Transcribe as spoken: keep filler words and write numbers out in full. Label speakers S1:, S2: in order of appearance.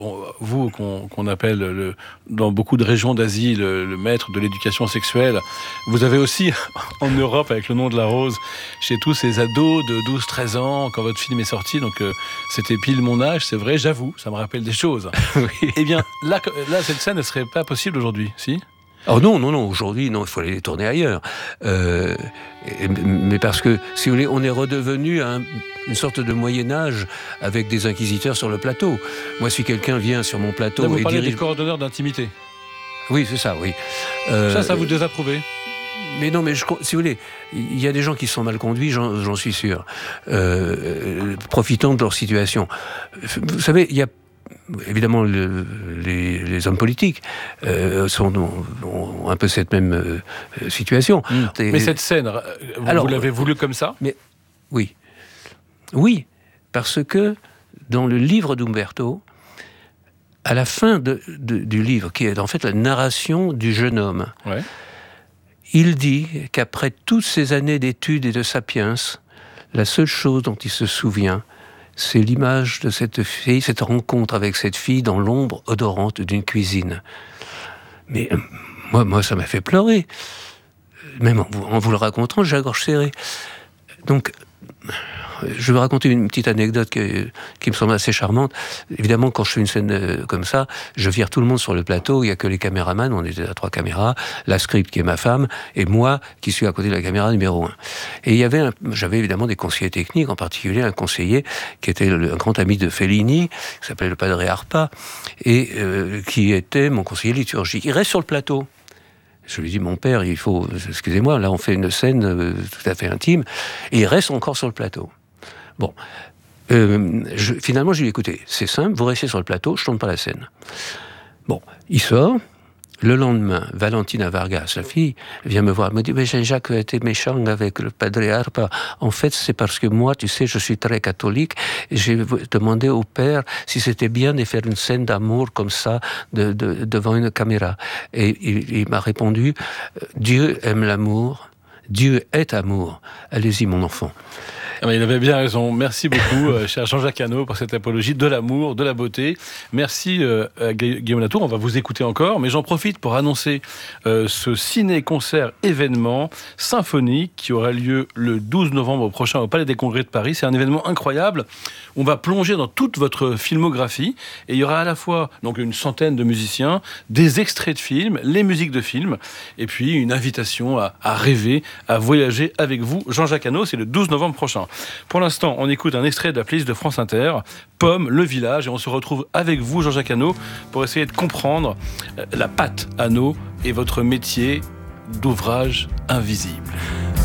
S1: Bon, vous, qu'on, qu'on appelle le, dans beaucoup de régions d'Asie le, le maître de l'éducation sexuelle, vous avez aussi en Europe, avec Le nom de la rose, chez tous ces ados de douze treize ans, quand votre film est sorti, donc euh, c'était pile mon âge, c'est vrai, j'avoue, ça me rappelle des choses.
S2: Oui.
S1: Eh bien, là, là, cette scène ne serait pas possible aujourd'hui, si ?
S2: Oh non, non, non, aujourd'hui, non, il faut aller les tourner ailleurs. Euh, mais parce que, si vous voulez, on est redevenu un, une sorte de Moyen-Âge avec des inquisiteurs sur le plateau. Moi, si quelqu'un vient sur mon plateau
S1: là, vous
S2: et
S1: parlez
S2: dirige...
S1: des coordonneurs d'intimité.
S2: Oui, c'est ça, oui. Euh,
S1: ça, ça vous désapprouve ?
S2: Mais non, mais je, si vous voulez, il y a des gens qui sont mal conduits, j'en, j'en suis sûr, euh, profitant de leur situation. Vous savez, il y a évidemment, le, les, les hommes politiques euh, sont, ont, ont un peu cette même euh, situation.
S1: Mmh.
S2: Et,
S1: mais cette scène, vous, alors, vous l'avez voulu comme ça ?
S2: Mais oui, oui, parce que dans le livre d'Umberto, à la fin de, de, du livre, qui est en fait la narration du jeune homme,
S1: ouais.
S2: il dit qu'après toutes ces années d'études et de sapiens, la seule chose dont il se souvient, c'est l'image de cette fille, cette rencontre avec cette fille dans l'ombre odorante d'une cuisine. Mais euh, moi, moi, ça m'a fait pleurer. Même en vous, en vous le racontant, j'ai la gorge serrée. Donc, je vais raconter une petite anecdote que, qui me semble assez charmante. Évidemment, quand je fais une scène euh, comme ça, je vire tout le monde sur le plateau. Il n'y a que les caméramans, on était à trois caméras, la script qui est ma femme, et moi qui suis à côté de la caméra numéro un. Et il y avait un, j'avais évidemment des conseillers techniques, en particulier un conseiller qui était le, un grand ami de Fellini, qui s'appelait le Padre Arpa, et euh, qui était mon conseiller liturgique. Il reste sur le plateau. Je lui dis, mon père, il faut... Excusez-moi, là, on fait une scène euh, tout à fait intime. Et il reste encore sur le plateau. Bon. Euh, je, finalement, je lui ai dit, écoutez, c'est simple, vous restez sur le plateau, je ne tourne pas la scène. Bon, il sort. Le lendemain, Valentina Vargas, la fille, vient me voir. Elle me dit, mais Jean-Jacques a été méchant avec le Padre Arpa. En fait, c'est parce que moi, tu sais, je suis très catholique. Et j'ai demandé au père si c'était bien de faire une scène d'amour comme ça de, de, devant une caméra. Et il, il m'a répondu, Dieu aime l'amour. Dieu est amour. Allez-y, mon enfant.
S1: Il avait bien raison. Merci beaucoup, euh, cher Jean-Jacques Hano, pour cette apologie de l'amour, de la beauté. Merci, euh, à Guillaume Latour. On va vous écouter encore, mais j'en profite pour annoncer euh, ce ciné-concert événement symphonique qui aura lieu le douze novembre prochain au Palais des Congrès de Paris. C'est un événement incroyable. On va plonger dans toute votre filmographie et il y aura à la fois donc une centaine de musiciens, des extraits de films, les musiques de films, et puis une invitation à, à rêver, à voyager avec vous. Jean-Jacques Hano, c'est le douze novembre prochain. Pour l'instant, on écoute un extrait de la playlist de France Inter, Pomme, le village, et on se retrouve avec vous, Jean-Jacques Hano, pour essayer de comprendre la patte Hano et votre métier d'ouvrage invisible.